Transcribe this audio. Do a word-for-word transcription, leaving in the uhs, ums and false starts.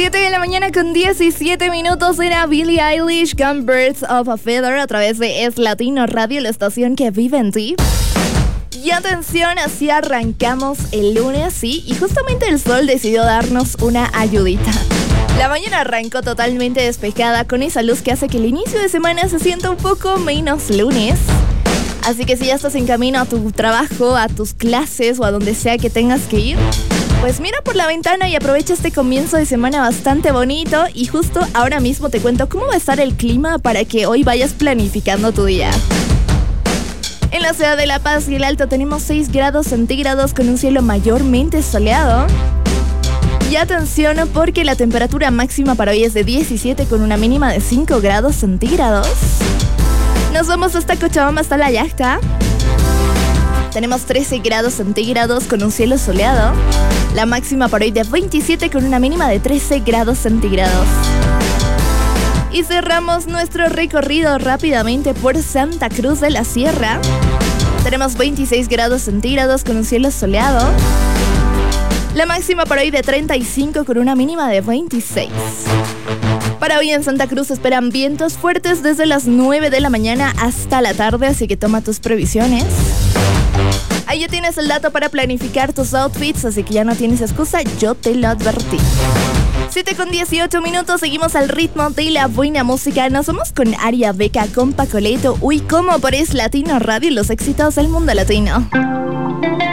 siete de la mañana con diecisiete minutos era Billie Eilish con Birds of a Feather a través de Es Latino Radio, la estación que vive en ti. Y atención, así arrancamos el lunes, sí, y justamente el sol decidió darnos una ayudita. La mañana arrancó totalmente despejada con esa luz que hace que el inicio de semana se sienta un poco menos lunes. Así que si ya estás en camino a tu trabajo, a tus clases o a donde sea que tengas que ir, pues mira por la ventana y aprovecha este comienzo de semana bastante bonito. Y justo ahora mismo te cuento cómo va a estar el clima para que hoy vayas planificando tu día. En la ciudad de La Paz y el Alto tenemos seis grados centígrados con un cielo mayormente soleado. Y atención porque la temperatura máxima para hoy es de diecisiete con una mínima de cinco grados centígrados. Nos vamos hasta Cochabamba, hasta La Yacta. Tenemos trece grados centígrados con un cielo soleado. La máxima para hoy de veintisiete con una mínima de trece grados centígrados. Y cerramos nuestro recorrido rápidamente por Santa Cruz de la Sierra. Tenemos veintiséis grados centígrados con un cielo soleado. La máxima para hoy de treinta y cinco con una mínima de veintiséis. Para hoy en Santa Cruz esperan vientos fuertes desde las nueve de la mañana hasta la tarde, así que toma tus previsiones. Ahí ya tienes el dato para planificar tus outfits, así que ya no tienes excusa, yo te lo advertí. siete con dieciocho minutos, seguimos al ritmo de la buena música. Nos vamos con Aria Beca, con Pacoleto. Uy, como por Es Latino Radio, los éxitos del mundo latino.